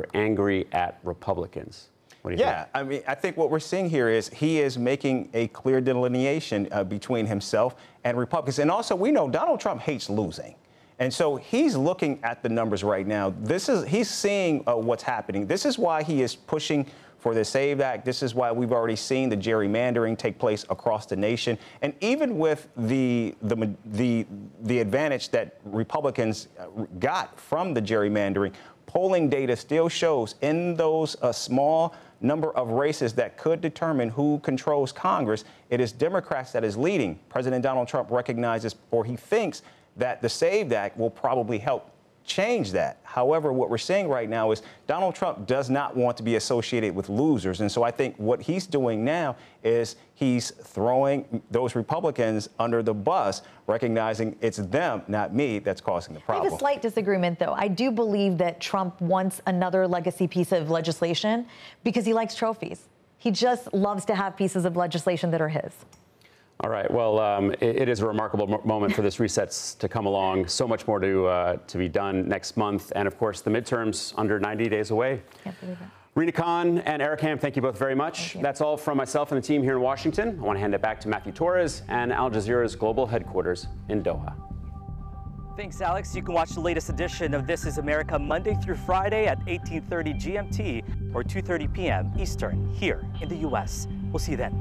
angry at Republicans. What do you think? Yeah, I mean, I think what we're seeing here is he is making a clear delineation between himself and Republicans. And also, we know Donald Trump hates losing. And so he's looking at the numbers right now. He's seeing what's happening. This is why he is pushing for the SAVE Act. This is why we've already seen the gerrymandering take place across the nation. And even with the advantage that Republicans got from the gerrymandering, polling data still shows in those small number of races that could determine who controls Congress, it is Democrats that is leading. President Donald Trump recognizes, or he thinks, that the SAVE Act will probably help change that. However, what we're seeing right now is Donald Trump does not want to be associated with losers. And so I think what he's doing now is he's throwing those Republicans under the bus, recognizing it's them, not me, that's causing the problem. I have a slight disagreement, though. I do believe that Trump wants another legacy piece of legislation because he likes trophies. He just loves to have pieces of legislation that are his. All right. Well, it is a remarkable moment for this resets to come along. So much more to be done next month. And, of course, the midterms under 90 days away. Can't believe it. Rina Khan and Eric Ham, thank you both very much. That's all from myself and the team here in Washington. I want to hand it back to Matthew Torres and Al Jazeera's global headquarters in Doha. Thanks, Alex. You can watch the latest edition of This is America Monday through Friday at 18:30 GMT or 2:30 p.m. Eastern here in the U.S. We'll see you then.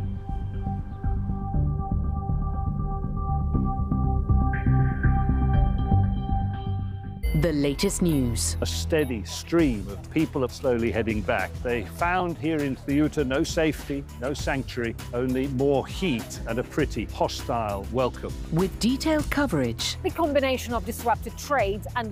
The latest news. A steady stream of people are slowly heading back. They found here in Ceuta no safety, no sanctuary, only more heat and a pretty hostile welcome. With detailed coverage. The combination of disrupted trade and